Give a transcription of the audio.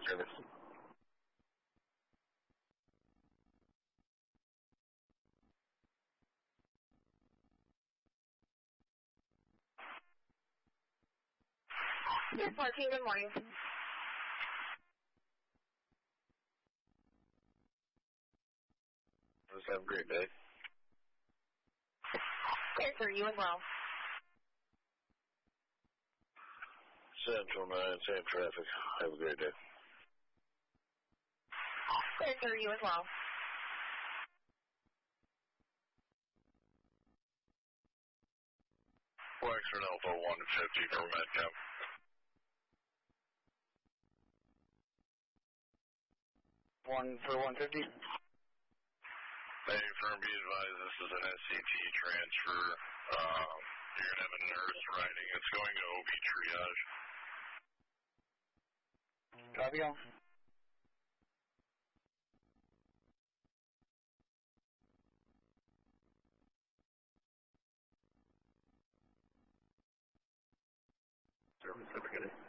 service. Yes, Martin, good morning. Let's have a great day. Yes, sir, you as well. Central 9, same traffic. Have a great day. Yes, sir, you as well. Wexford Alpha 150 for Metcalf. 150. Hey, firm, be advised this is an SCT transfer. You're going to have a nurse riding. It's going to OB triage. Copy on. Service, have a good day.